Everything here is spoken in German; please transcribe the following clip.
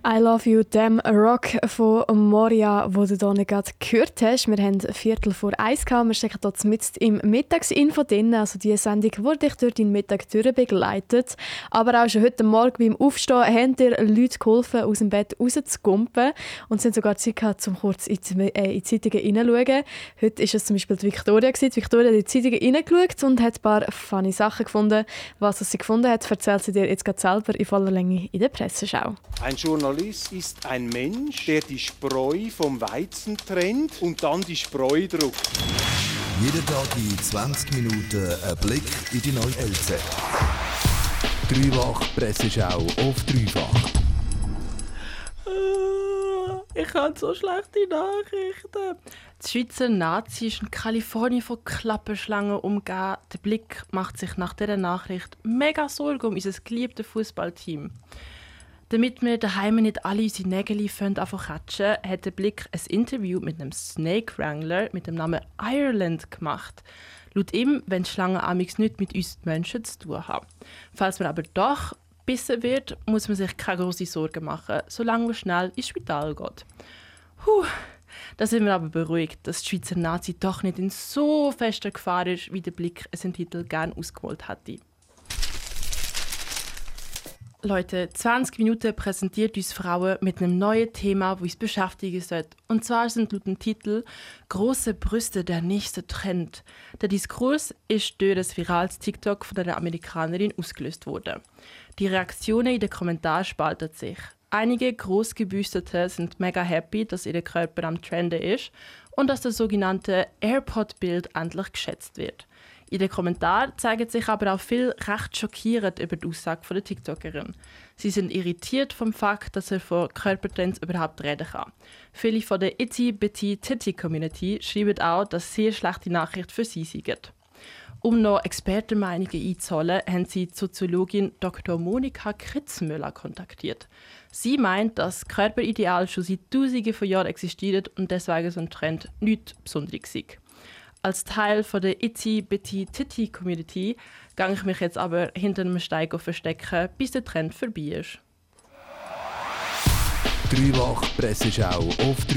«I Love You, Damn Rock» von Moria, wo du hier gerade gehört hast. Wir haben 1:15. Wir stecken hier mitten im Mittagsinfo drin. Also diese Sendung wurde dich durch deinen Mittag begleitet. Aber auch schon heute Morgen beim Aufstehen haben dir Leute geholfen, aus dem Bett rauszugumpen. Und sie haben sogar Zeit gehabt, um kurz in die Zeitungen hineinzuschauen. Heute war es zum Beispiel die Victoria. Die Victoria hat in die Zeitungen hineingeschaut und hat ein paar funny Sachen gefunden. Was sie gefunden hat, erzählt sie dir jetzt gerade selber in voller Länge in der Presseschau. Ein Journalist ist ein Mensch, der die Spreu vom Weizen trennt und dann die Spreu druckt. Jeden Tag in 20 Minuten ein Blick in die neue LZ. Dreifach Presseschau auf Dreifach. Ich habe so schlechte Nachrichten. Die Schweizer Nazi ist in Kalifornien von Klapperschlangen umgeben. Der Blick macht sich nach dieser Nachricht mega Sorgen um unser geliebtes Fußballteam. Damit wir daheim nicht alle unsere Nägel einfach catchen, hat der Blick ein Interview mit einem Snake Wrangler mit dem Namen Ireland gemacht. Laut ihm wollen Schlangen amigs nichts mit uns Menschen zu tun haben. Falls man aber doch bissen wird, muss man sich keine grossen Sorgen machen, solange man schnell ins Spital geht. Da sind wir aber beruhigt, dass die Schweizer Nazi doch nicht in so fester Gefahr ist, wie der Blick es im Titel gerne ausgemalt hätte. Leute, 20 Minuten präsentiert uns Frauen mit einem neuen Thema, das uns beschäftigen sollte. Und zwar sind laut dem Titel «Große Brüste, der nächste Trend». Der Diskurs ist durch das virales TikTok von einer Amerikanerin ausgelöst worden. Die Reaktionen in den Kommentaren spalten sich. Einige Grossgebüstete sind mega happy, dass ihr Körper am Trenden ist und dass das sogenannte AirPod-Bild endlich geschätzt wird. In den Kommentaren zeigen sich aber auch viel recht schockierend über die Aussage der TikTokerin. Sie sind irritiert vom Fakt, dass er von Körpertrends überhaupt reden kann. Viele von der Itty-Bitty-Titty-Community schreiben auch, dass es sehr schlechte Nachricht für sie sind. Um noch Expertenmeinungen einzuholen, haben sie die Soziologin Dr. Monika Kritzmüller kontaktiert. Sie meint, dass Körperideal schon seit Tausenden von Jahren existiert und deswegen so ein Trend nichts Besonderes ist. Als Teil von der Itty-Bitty-Titty-Community gehe ich mich jetzt aber hinter einem Stein verstecken, bis der Trend vorbei ist. Dreifach Presseschau auf